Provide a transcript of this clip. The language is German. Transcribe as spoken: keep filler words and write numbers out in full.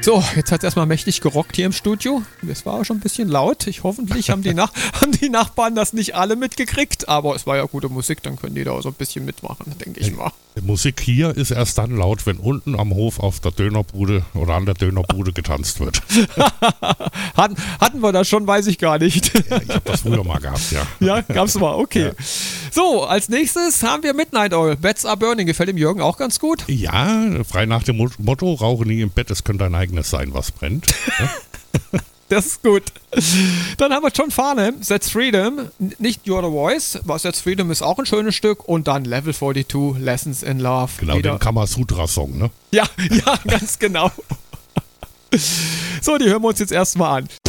So, jetzt hat es erstmal mächtig gerockt hier im Studio. Es war schon ein bisschen laut. Ich hoffentlich haben die, Nach- haben die Nachbarn das nicht alle mitgekriegt. Aber es war ja gute Musik, dann können die da auch so ein bisschen mitmachen, denke ich mal. Die Musik hier ist erst dann laut, wenn unten am Hof auf der Dönerbude oder an der Dönerbude getanzt wird. hatten, hatten wir das schon, weiß ich gar nicht. Ja, ich habe das früher mal gehabt, ja. Ja, gab's mal, okay. Ja. So, als nächstes haben wir Midnight Oil. Beds Are Burning. Gefällt dem Jürgen auch ganz gut? Ja, frei nach dem Motto, rauche nie im Bett, es könnte dein eigenes sein, was brennt. Ja? Das ist gut. Dann haben wir John Farnham, That's Freedom, nicht You're the Voice, was That's Freedom ist auch ein schönes Stück. Und dann Level zweiundvierzig, Lessons in Love. Genau, Wieder. den Kamasutra-Song, ne? Ja, ja, ganz genau. So, die hören wir uns jetzt erstmal an.